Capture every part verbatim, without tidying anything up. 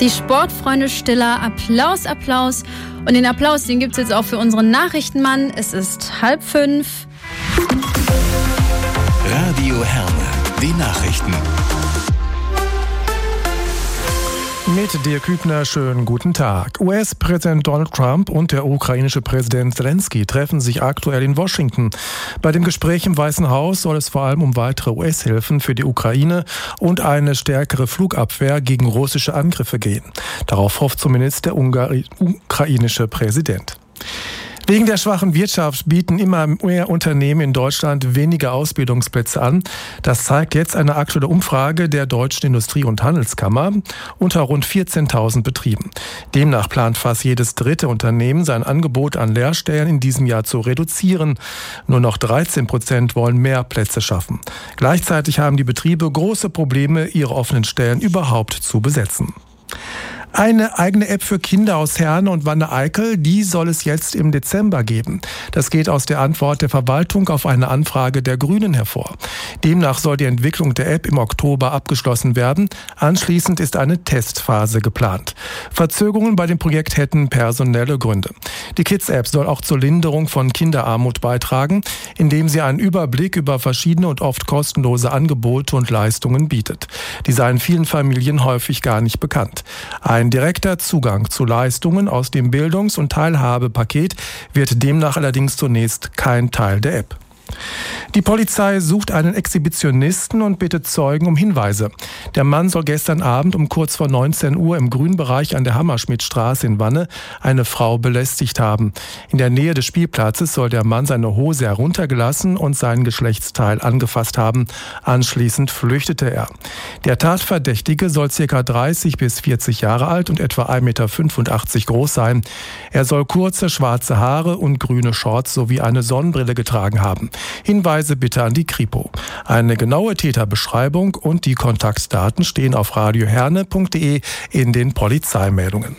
Die Sportfreunde Stiller, Applaus, Applaus. Und den Applaus, den gibt es jetzt auch für unseren Nachrichtenmann. Es ist halb fünf. Radio Herne, die Nachrichten. Mit Dirk Hübner, schönen guten Tag. U S-Präsident Donald Trump und der ukrainische Präsident Zelensky treffen sich aktuell in Washington. Bei dem Gespräch im Weißen Haus soll es vor allem um weitere U S-Hilfen für die Ukraine und eine stärkere Flugabwehr gegen russische Angriffe gehen. Darauf hofft zumindest der Ungari- ukrainische Präsident. Wegen der schwachen Wirtschaft bieten immer mehr Unternehmen in Deutschland weniger Ausbildungsplätze an. Das zeigt jetzt eine aktuelle Umfrage der Deutschen Industrie- und Handelskammer unter rund vierzehntausend Betrieben. Demnach plant fast jedes dritte Unternehmen, sein Angebot an Lehrstellen in diesem Jahr zu reduzieren. Nur noch dreizehn Prozent wollen mehr Plätze schaffen. Gleichzeitig haben die Betriebe große Probleme, ihre offenen Stellen überhaupt zu besetzen. Eine eigene App für Kinder aus Herne und Wanne-Eickel, die soll es jetzt im Dezember geben. Das geht aus der Antwort der Verwaltung auf eine Anfrage der Grünen hervor. Demnach soll die Entwicklung der App im Oktober abgeschlossen werden. Anschließend ist eine Testphase geplant. Verzögerungen bei dem Projekt hätten personelle Gründe. Die Kids-App soll auch zur Linderung von Kinderarmut beitragen, indem sie einen Überblick über verschiedene und oft kostenlose Angebote und Leistungen bietet. Die seien vielen Familien häufig gar nicht bekannt. Ein direkter Zugang zu Leistungen aus dem Bildungs- und Teilhabepaket wird demnach allerdings zunächst kein Teil der App. Die Polizei sucht einen Exhibitionisten und bittet Zeugen um Hinweise. Der Mann soll gestern Abend um kurz vor neunzehn Uhr im Grünbereich an der Hammerschmidtstraße in Wanne eine Frau belästigt haben. In der Nähe des Spielplatzes soll der Mann seine Hose heruntergelassen und sein Geschlechtsteil angefasst haben. Anschließend flüchtete er. Der Tatverdächtige soll ca. dreißig bis vierzig Jahre alt und etwa ein Meter fünfundachtzig groß sein. Er soll kurze schwarze Haare und grüne Shorts sowie eine Sonnenbrille getragen haben. Hinweise bitte an die Kripo. Eine genaue Täterbeschreibung und die Kontaktdaten stehen auf radioherne punkt de in den Polizeimeldungen.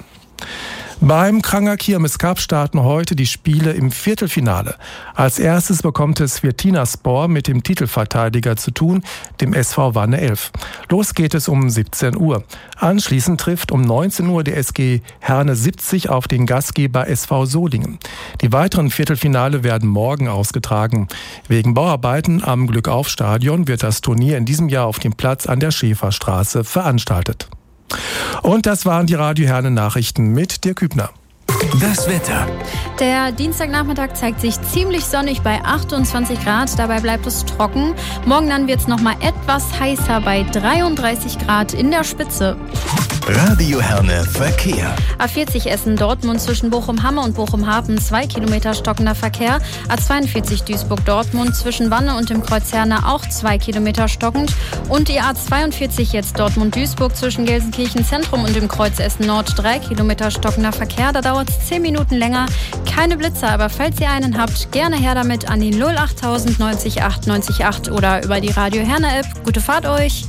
Beim Kranger Kirmes Cup starten heute die Spiele im Viertelfinale. Als erstes bekommt es Svirtinaspor mit dem Titelverteidiger zu tun, dem S V Wanne elf. Los geht es um siebzehn Uhr. Anschließend trifft um neunzehn Uhr der S G Herne siebzig auf den Gastgeber S V Solingen. Die weiteren Viertelfinale werden morgen ausgetragen. Wegen Bauarbeiten am Glückauf-Stadion wird das Turnier in diesem Jahr auf dem Platz an der Schäferstraße veranstaltet. Und das waren die Radio Herne Nachrichten mit Dirk Hübner. Das Wetter. Der Dienstagnachmittag zeigt sich ziemlich sonnig bei achtundzwanzig Grad. Dabei bleibt es trocken. Morgen dann wird es nochmal etwas heißer bei dreiunddreißig Grad in der Spitze. Radio Herne Verkehr. A vierzig Essen-Dortmund zwischen Bochum-Hamme und Bochum-Hafen zwei Kilometer stockender Verkehr. A zweiundvierzig Duisburg-Dortmund zwischen Wanne und dem Kreuz Herne auch zwei Kilometer stockend. Und die A zweiundvierzig jetzt Dortmund-Duisburg zwischen Gelsenkirchen Zentrum und dem Kreuz Essen-Nord drei Kilometer stockender Verkehr. Da dauert es zehn Minuten länger. Keine Blitzer, aber falls ihr einen habt, gerne her damit an die null achttausend neunzig acht neunzig acht oder über die Radio Herne App. Gute Fahrt euch!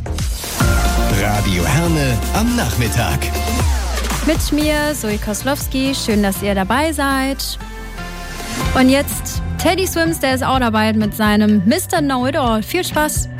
Radio Herne am Nachmittag. Mit mir, Zoe Koslowski. Schön, dass ihr dabei seid. Und jetzt Teddy Swims, der ist auch dabei mit seinem Mister Know-It-All. Viel Spaß!